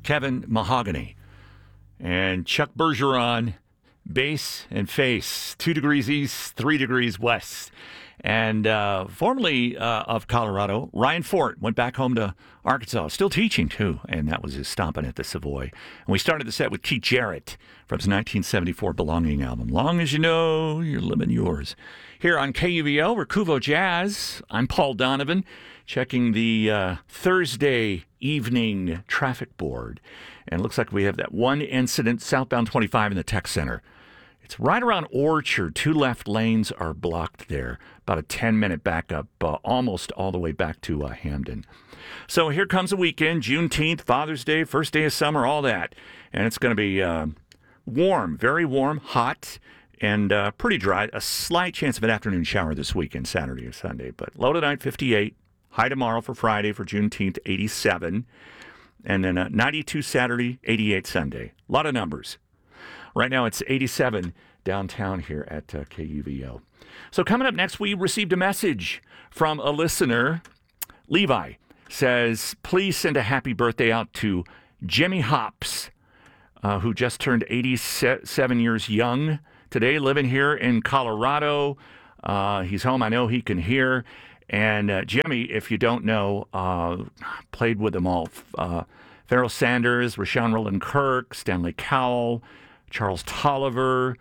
Kevin Mahogany. And Chuck Bergeron, bass and face, 2 degrees east, 3 degrees west. And formerly of Colorado, Ryan Fort went back home to Arkansas, still teaching too, and that was his stomping at the Savoy. And we started the set with Keith Jarrett from his 1974 Belonging album, Long As You Know You're Living Yours. Here on KUVO, Recuvo Jazz, I'm Paul Donovan, checking the Thursday evening traffic board. And it looks like we have that one incident, southbound 25 in the Tech Center. It's right around Orchard. 2 left lanes are blocked there. About a 10-minute backup, almost all the way back to Hamden. So here comes the weekend, Juneteenth, Father's Day, first day of summer, all that. And it's going to be warm, very warm, hot, and pretty dry. A slight chance of an afternoon shower this weekend, Saturday or Sunday. But low tonight, 58. High tomorrow for Friday for Juneteenth, 87. And then 92 Saturday, 88 Sunday. A lot of numbers. Right now it's 87 downtown here at KUVO. So coming up next, we received a message from a listener. Levi says, please send a happy birthday out to Jimmy Hops, who just turned 87 years young today, living here in Colorado. He's home. I know he can hear. And Jimmy, if you don't know, played with them all. Pharoah Sanders, Rashawn Roland Kirk, Stanley Cowell, Charles Tolliver,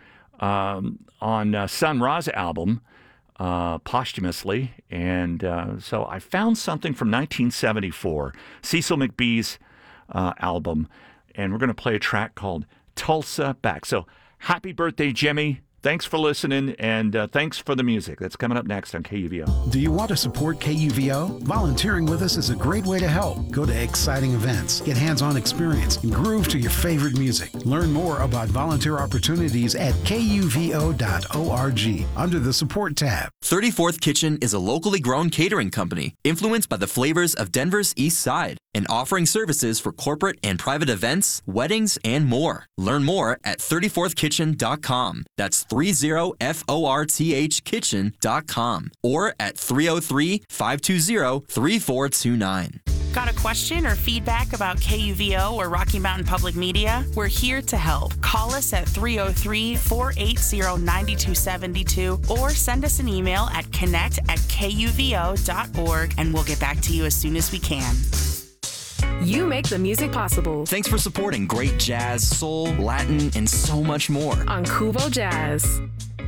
on Sun Ra's album, posthumously. And so I found something from 1974, Cecil McBee's album, and we're going to play a track called Tulsa Back. So happy birthday, Jimmy. Thanks for listening, and thanks for the music. That's coming up next on KUVO. Do you want to support KUVO? Volunteering with us is a great way to help. Go to exciting events, get hands-on experience, and groove to your favorite music. Learn more about volunteer opportunities at kuvo.org under the Support tab. 34th Kitchen is a locally grown catering company influenced by the flavors of Denver's East Side and offering services for corporate and private events, weddings, and more. Learn more at 34thkitchen.com. That's 30forth kitchen.com or at 303-520-3429. Got a question or feedback about KUVO or Rocky Mountain Public Media? We're here to help. Call us at 303-480-9272 or send us an email at connect@kuvo.org and we'll get back to you as soon as we can. You make the music possible. Thanks for supporting great jazz, soul, Latin, and so much more On Kuvo Jazz.